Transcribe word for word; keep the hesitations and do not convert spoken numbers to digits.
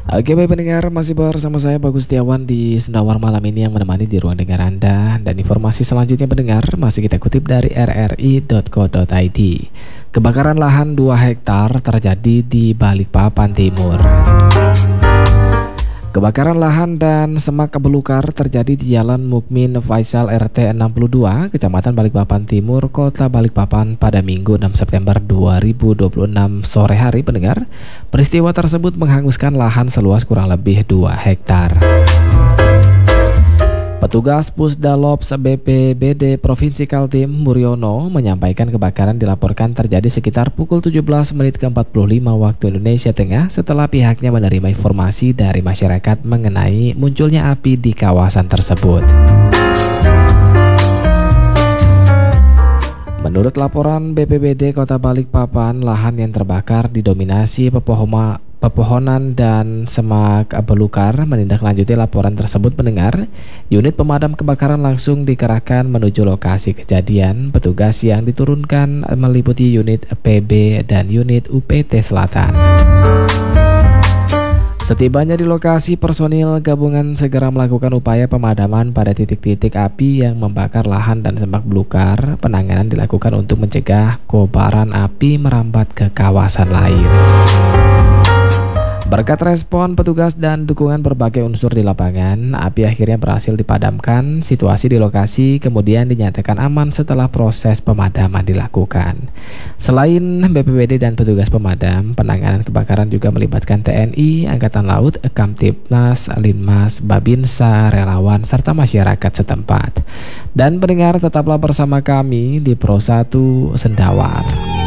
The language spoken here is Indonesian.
Oke baik pendengar, masih bersama saya Bagus Setiawan di Sendawar malam ini yang menemani di ruang dengar Anda. Dan informasi selanjutnya pendengar masih kita kutip dari r r i titik co titik i d. Kebakaran lahan dua hektar terjadi di Balikpapan Timur. Kebakaran lahan dan semak belukar terjadi di Jalan Mukmin Faisal R T enam puluh dua, Kecamatan Balikpapan Timur, Kota Balikpapan pada Minggu enam September dua ribu dua puluh enam sore hari pendengar. Peristiwa tersebut menghanguskan lahan seluas kurang lebih dua hektar. Petugas Pusdalops B P B D Provinsi Kaltim Muryono menyampaikan kebakaran dilaporkan terjadi sekitar pukul tujuh belas menit ke empat puluh lima waktu Indonesia Tengah setelah pihaknya menerima informasi dari masyarakat mengenai munculnya api di kawasan tersebut. Menurut laporan B P B D Kota Balikpapan, lahan yang terbakar didominasi pepohoma pepohonan dan semak belukar. Menindaklanjuti laporan tersebut pendengar, unit pemadam kebakaran langsung dikerahkan menuju lokasi kejadian. Petugas yang diturunkan meliputi unit P B dan unit U P T Selatan. Setibanya di lokasi, personil gabungan segera melakukan upaya pemadaman pada titik-titik api yang membakar lahan dan semak belukar. Penanganan dilakukan untuk mencegah kobaran api merambat ke kawasan lain. Berkat respon petugas dan dukungan berbagai unsur di lapangan, api akhirnya berhasil dipadamkan. Situasi di lokasi kemudian dinyatakan aman setelah proses pemadaman dilakukan. Selain B P B D dan petugas pemadam, penanganan kebakaran juga melibatkan T N I, Angkatan Laut, Kamtibnas, Linmas, Babinsa, relawan, serta masyarakat setempat. Dan pendengar, tetaplah bersama kami di Pro satu Sendawar.